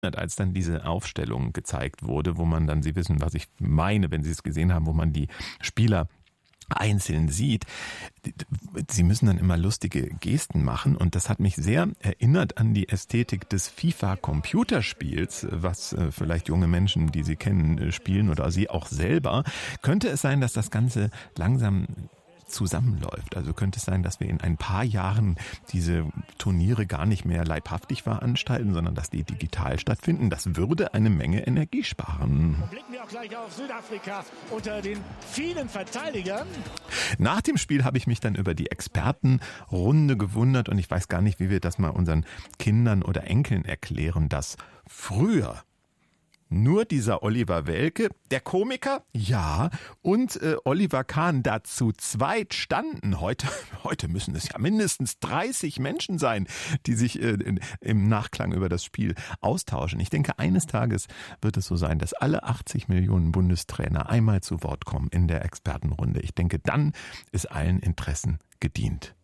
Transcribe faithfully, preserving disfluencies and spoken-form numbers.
als dann diese Aufstellung gezeigt wurde, wo man dann, Sie wissen, was ich meine, wenn Sie es gesehen haben, wo man die Spieler einzeln sieht. Sie müssen dann immer lustige Gesten machen und das hat mich sehr erinnert an die Ästhetik des FIFA-Computerspiels, was vielleicht junge Menschen, die Sie kennen, spielen oder Sie auch selber. Könnte es sein, dass das Ganze langsam zusammenläuft? Also könnte es sein, dass wir in ein paar Jahren diese Turniere gar nicht mehr leibhaftig veranstalten, sondern dass die digital stattfinden? Das würde eine Menge Energie sparen. Blicken wir auch gleich auf Südafrika unter den vielen Verteidigern. Nach dem Spiel habe ich mich dann über die Expertenrunde gewundert und ich weiß gar nicht, wie wir das mal unseren Kindern oder Enkeln erklären, dass früher nur dieser Oliver Welke, der Komiker, ja, und äh, Oliver Kahn da zu zweit standen. Heute, heute müssen es ja mindestens dreißig Menschen sein, die sich äh, in, im Nachklang über das Spiel austauschen. Ich denke, eines Tages wird es so sein, dass alle achtzig Millionen Bundestrainer einmal zu Wort kommen in der Expertenrunde. Ich denke, dann ist allen Interessen gedient.